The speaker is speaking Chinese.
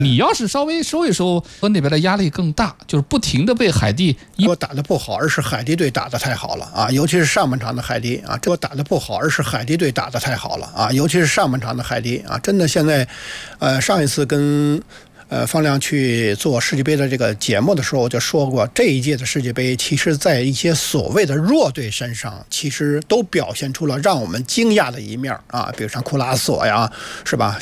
你要是稍微收一收，和那边的压力更大，就是不停的被海地我打得不好，而是海地队打得太好了啊！尤其是上半场的海地啊，这我打得不好，而是海地队打得太好了啊！尤其是上半场的海地啊，真的现在，上一次跟方亮去做世界杯的这个节目的时候，我就说过，这一届的世界杯，其实在一些所谓的弱队身上，其实都表现出了让我们惊讶的一面啊，比如像库拉索呀，是吧？